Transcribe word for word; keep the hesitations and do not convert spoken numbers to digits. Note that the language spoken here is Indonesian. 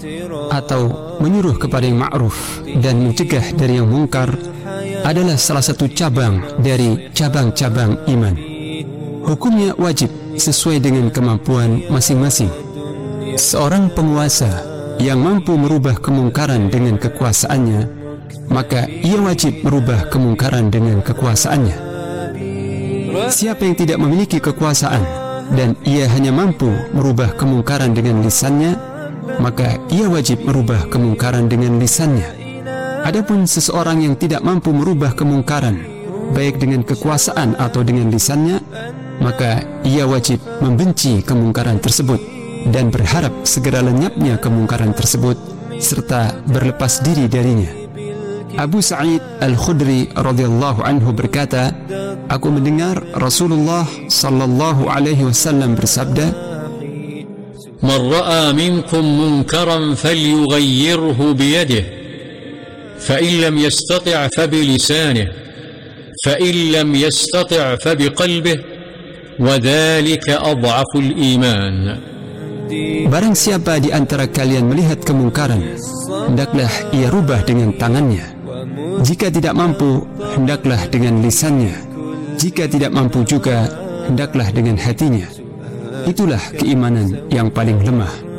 atau menyuruh kepada yang ma'ruf dan mencegah dari yang mungkar adalah salah satu cabang dari cabang-cabang iman. Hukumnya wajib sesuai dengan kemampuan masing-masing. Seorang penguasa yang mampu merubah kemungkaran dengan kekuasaannya, maka ia wajib merubah kemungkaran dengan kekuasaannya. Siapa yang tidak memiliki kekuasaan dan ia hanya mampu merubah kemungkaran dengan lisannya, maka ia wajib merubah kemungkaran dengan lisannya. Adapun seseorang yang tidak mampu merubah kemungkaran, baik dengan kekuasaan atau dengan lisannya, maka ia wajib membenci kemungkaran tersebut dan berharap segera lenyapnya kemungkaran tersebut serta berlepas diri darinya. Abu Sa'id Al-Khudri radhiyallahu anhu berkata, aku mendengar Rasulullah sallallahu alaihi wasallam bersabda, "Man ra'a minkum munkaran falyughayyirhu biyadihi, fa in lam yastati' fa bilisanihi, fa in lam yastati' fa biqalbihi, wa dhalika adhaful iman." Barang siapa di antara kalian melihat kemungkaran, hendaklah ia rubah dengan tangannya. Jika tidak mampu, hendaklah dengan lisannya. Jika tidak mampu juga, hendaklah dengan hatinya. Itulah keimanan yang paling lemah.